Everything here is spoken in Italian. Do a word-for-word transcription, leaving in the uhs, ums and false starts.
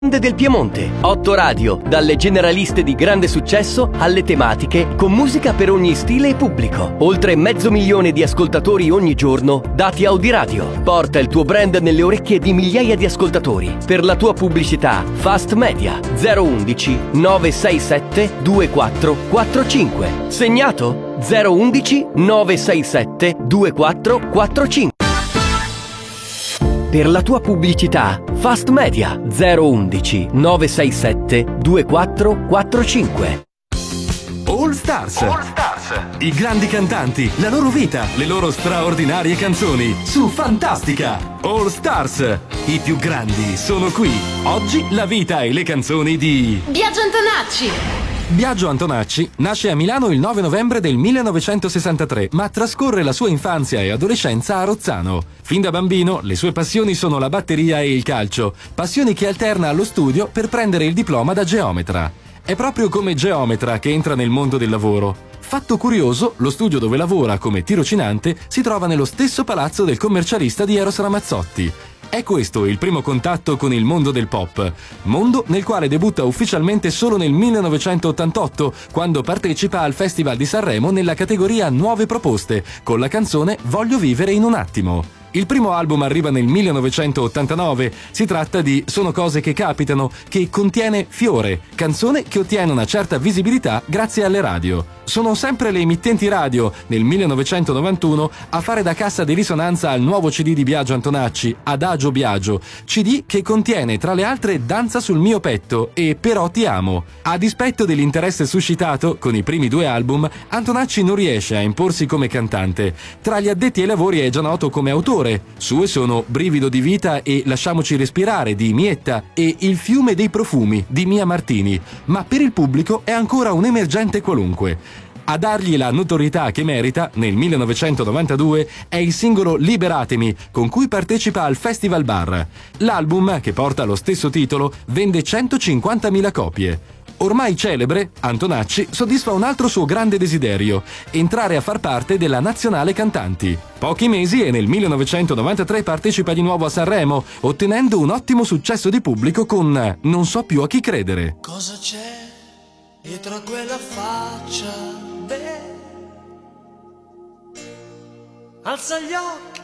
del Piemonte. Otto radio, dalle generaliste di grande successo alle tematiche, con musica per ogni stile e pubblico. Oltre mezzo milione di ascoltatori ogni giorno, dati Audiradio. Porta il tuo brand nelle orecchie di migliaia di ascoltatori. Per la tua pubblicità, Fast Media zero undici nove sei sette due quattro quattro cinque. Segnato? zero undici nove sei sette due quattro quattro cinque. Per la tua pubblicità, Fast Media zero undici nove sei sette due quattro quattro cinque. All Stars. All Stars. I grandi cantanti, la loro vita, le loro straordinarie canzoni su Fantastica. All Stars. I più grandi sono qui. Oggi la vita e le canzoni di Biagio Antonacci. Biagio Antonacci nasce a Milano il nove novembre del millenovecentosessantatré, ma trascorre la sua infanzia e adolescenza a Rozzano. Fin da bambino le sue passioni sono la batteria e il calcio, passioni che alterna allo studio per prendere il diploma da geometra. È proprio come geometra che entra nel mondo del lavoro. Fatto curioso, lo studio dove lavora come tirocinante si trova nello stesso palazzo del commercialista di Eros Ramazzotti. È questo il primo contatto con il mondo del pop, mondo nel quale debutta ufficialmente solo nel millenovecentottantotto, quando partecipa al Festival di Sanremo nella categoria Nuove Proposte, con la canzone Voglio vivere in un attimo. Il primo album arriva nel millenovecentottantanove, si tratta di Sono cose che capitano, che contiene Fiore, canzone che ottiene una certa visibilità grazie alle radio. Sono sempre le emittenti radio, nel millenovecentonovantuno, a fare da cassa di risonanza al nuovo C D di Biagio Antonacci, Adagio Biagio, C D che contiene tra le altre Danza sul mio petto e Però ti amo. A dispetto dell'interesse suscitato con i primi due album, Antonacci non riesce a imporsi come cantante. Tra gli addetti ai lavori è già noto come autore. Sue sono Brivido di vita e Lasciamoci respirare di Mietta e Il fiume dei profumi di Mia Martini, ma per il pubblico è ancora un emergente qualunque. A dargli la notorietà che merita, nel millenovecentonovantadue, è il singolo Liberatemi, con cui partecipa al Festival Bar. L'album, che porta lo stesso titolo, vende centocinquantamila copie. Ormai celebre, Antonacci soddisfa un altro suo grande desiderio: entrare a far parte della Nazionale Cantanti. Pochi mesi e nel millenovecentonovantatré partecipa di nuovo a Sanremo, ottenendo un ottimo successo di pubblico con Non so più a chi credere. Cosa c'è dietro a quella faccia? Beh, alza gli occhi